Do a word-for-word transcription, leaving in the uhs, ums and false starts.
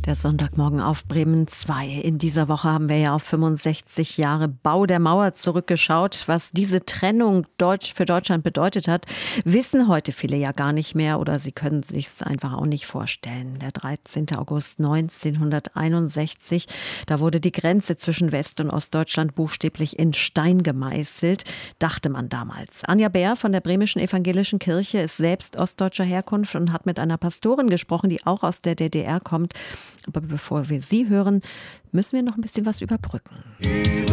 Der Sonntagmorgen auf Bremen zwei. In dieser Woche haben wir ja auf fünfundsechzig Jahre Bau der Mauer zurückgeschaut. Was diese Trennung Deutsch für Deutschland bedeutet hat, wissen heute viele ja gar nicht mehr oder sie können sich es einfach auch nicht vorstellen. Der dreizehnten August neunzehnhunderteinundsechzig, da wurde die Grenze zwischen West- und Ostdeutschland buchstäblich in Stein gemeißelt, dachte man damals. Anja Bär von der Bremischen Evangelischen Kirche ist selbst ostdeutscher Herkunft und hat mit einer Pastorin gesprochen, die auch aus der D D R kommt. Aber bevor wir sie hören, müssen wir noch ein bisschen was überbrücken.